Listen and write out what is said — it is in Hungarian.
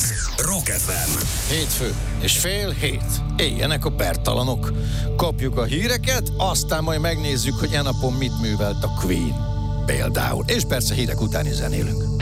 Rock FM. Hétfő és fél hét. Éljenek a pertalanok. Kapjuk a híreket, aztán majd megnézzük, hogy e napon mit művelt a Queen. Például. És persze hírek után is zenélünk.